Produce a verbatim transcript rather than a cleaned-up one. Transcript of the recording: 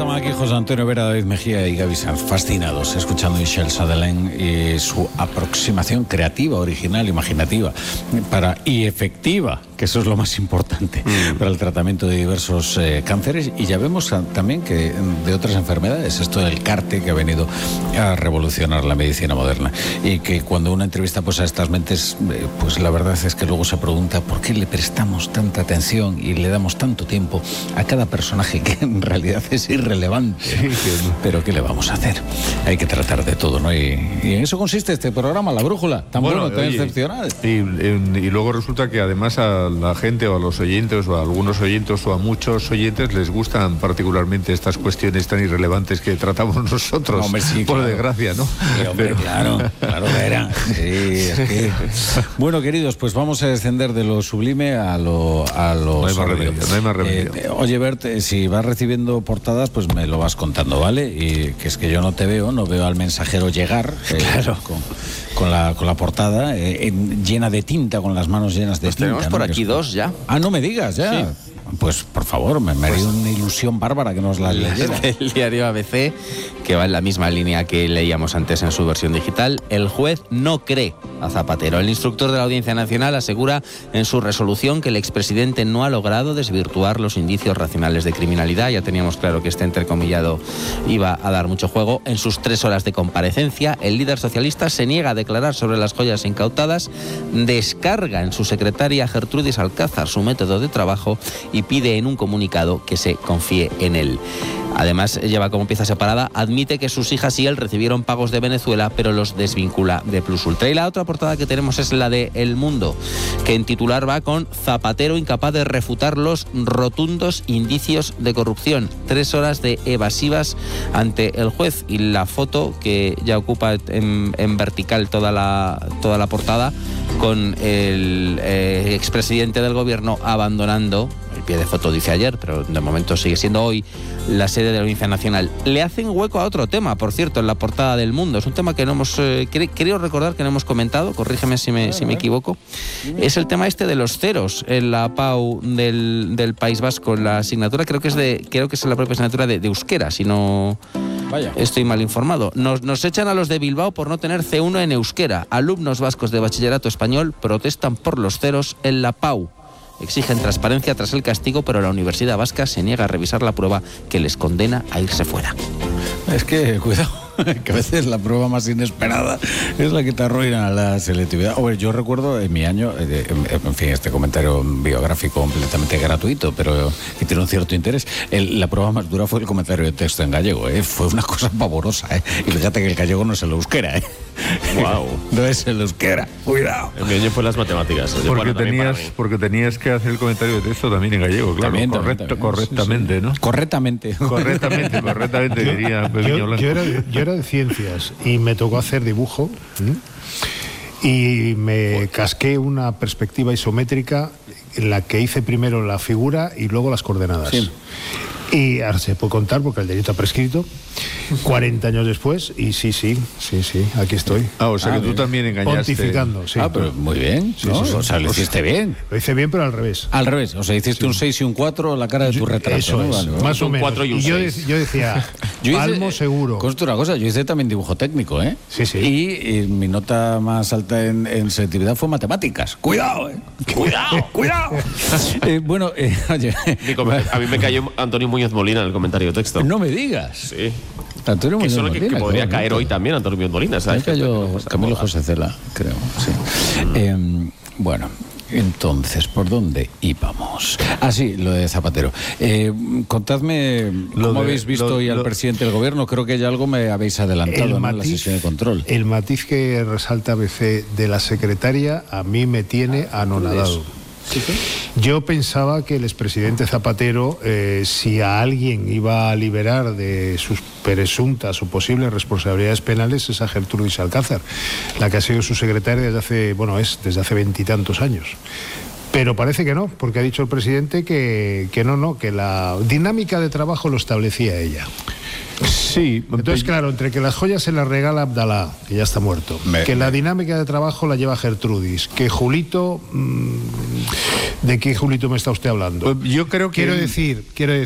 estaban aquí José Antonio Vera, David Mejía y Gaby Sanz, fascinados, escuchando a Michel Sutherland y su aproximación creativa, original, imaginativa para, y efectiva, que eso es lo más importante, mm. para el tratamiento de diversos eh, cánceres. Y ya vemos a, también que de otras enfermedades, esto del CAR-T que ha venido a revolucionar la medicina moderna. Y que cuando uno entrevista pues, a estas mentes, eh, pues la verdad es que luego se pregunta por qué le prestamos tanta atención y le damos tanto tiempo a cada personaje que en realidad es irrelevante. Sí, sí. Pero ¿qué le vamos a hacer? Hay que tratar de todo, ¿no? Y, y en eso consiste este programa, La Brújula, tan bueno, bueno tan oye, excepcional. Y, y, y luego resulta que además a la gente o a los oyentes o a algunos oyentes o a muchos oyentes les gustan particularmente estas cuestiones tan irrelevantes que tratamos nosotros, no, hombre, sí, por claro. desgracia, ¿no? Sí, hombre, Pero... claro, claro que era. Sí, es que... Bueno, queridos, pues vamos a descender de lo sublime a lo a lo no hay más remedio, no hay más remedio. Eh, oye, Bert, si vas recibiendo portadas, pues me lo vas contando, ¿vale? Y que es que yo no te veo, no veo al mensajero llegar, eh, claro, con, con la con la portada eh, en, llena de tinta, con las manos llenas de pues tinta. Tenemos por ¿no? aquí es... dos ya. Ah, no me digas, ya. Sí. Pues por favor, me, me pues, haría una ilusión bárbara que nos la leyera. El diario A B C, que va en la misma línea que leíamos antes en su versión digital. El juez no cree a Zapatero. El instructor de la Audiencia Nacional asegura en su resolución que el expresidente no ha logrado desvirtuar los indicios racionales de criminalidad. Ya teníamos claro que este entrecomillado iba a dar mucho juego. En sus tres horas de comparecencia, el líder socialista se niega a declarar sobre las joyas incautadas, descarga en su secretaria Gertrudis Alcázar su método de trabajo y pide en un comunicado que se confíe en él. Además, lleva como pieza separada, admite que sus hijas y él recibieron pagos de Venezuela, pero los desvincula de Plus Ultra. Y la otra portada que tenemos es la de El Mundo, que en titular va con Zapatero incapaz de refutar los rotundos indicios de corrupción. Tres horas de evasivas ante el juez. Y la foto, que ya ocupa en, en vertical toda la, toda la portada, con el eh, expresidente del gobierno abandonando, el pie de foto dice ayer, pero de momento sigue siendo hoy, la sede de la Audiencia Nacional. Le hacen hueco a otro tema, por cierto, en la portada del Mundo. Es un tema que no hemos, eh, cre- creo recordar que no hemos comentado, corrígeme si me, si me equivoco. Es el tema este de los ceros en la P A U del, del País Vasco. La asignatura creo que es de creo que es la propia asignatura de, de euskera, si no Vaya. estoy mal informado. Nos, nos echan a los de Bilbao por no tener C uno en euskera. Alumnos vascos de bachillerato español protestan por los ceros en la P A U. Exigen transparencia tras el castigo, pero la Universidad Vasca se niega a revisar la prueba que les condena a irse fuera. Es que, cuidado, que a veces la prueba más inesperada es la que te arruina la selectividad. Oye, yo recuerdo en mi año, eh, en fin, este comentario biográfico completamente gratuito, pero que tiene un cierto interés. El, la prueba más dura fue el comentario de texto en gallego, ¿eh? Fue una cosa pavorosa, ¿eh? Y fíjate que el gallego no es el euskera, ¿eh? Wow. No es el euskera, cuidado. El mío fue las matemáticas. Porque, bueno, tenías, porque tenías que hacer el comentario de texto también en gallego, claro. También, correcto, también, correctamente, sí, sí. ¿no? Correctamente. Correctamente, correctamente, yo, diría Pequeño yo, Blanco. Yo era, yo era de ciencias y me tocó hacer dibujo ¿sí? y me casqué una perspectiva isométrica en la que hice primero la figura y luego las coordenadas. Sí. Y ahora se puede contar porque el delito ha prescrito cuarenta años después y sí, sí, sí, sí, aquí estoy. Ah, o sea ah, que tú bien. también engañaste. Pontificando, sí. Ah, pero muy bien, ¿no? Sí, sí, sí. O sea, lo hiciste bien. Lo hice bien, pero al revés. Al revés, o sea, hiciste sí. un seis y un cuatro la cara de tu retrato. Eso ¿no? es, Vale, más o menos. cuatro y un y yo, seis. yo decía, yo hice, palmo seguro. Consta una cosa, yo hice también dibujo técnico, ¿eh? Sí, sí. Y, y mi nota más alta en, en selectividad fue matemáticas. Cuidado, ¿eh? Cuidado, cuidado. eh, bueno, eh, oye. A mí me cayó Antonio Muñoz Molina en el comentario de texto. No me digas. Sí. Antonio que, Muñoz solo, Molina, que, que podría claro, caer ¿no? hoy también Antonio Muñoz Molina, ¿sabes? Me cayó Camilo José Cela, creo, sí. Mm. Eh, bueno, entonces, ¿por dónde íbamos? Ah, sí, lo de Zapatero. Eh, contadme Lo cómo de, habéis visto lo, hoy al lo, presidente del gobierno. Creo que ya algo me habéis adelantado, ¿no? En la sesión de control. El matiz que resalta A B C de la secretaria a mí me tiene anonadado. ¿Sí, sí? Yo pensaba que el expresidente Zapatero, eh, si a alguien iba a liberar de sus presuntas o posibles responsabilidades penales, es a Gertrudis Alcázar, la que ha sido su secretaria desde hace, bueno, es desde hace veintitantos años. Pero parece que no, porque ha dicho el presidente que, que no, no, que la dinámica de trabajo lo establecía ella. Sí. Entonces, claro, entre que las joyas se las regala Abdalá, que ya está muerto, me, que la dinámica de trabajo la lleva Gertrudis, que Julito... Mmm, ¿de qué Julito me está usted hablando? Yo creo que... Quiero decir, quiero decir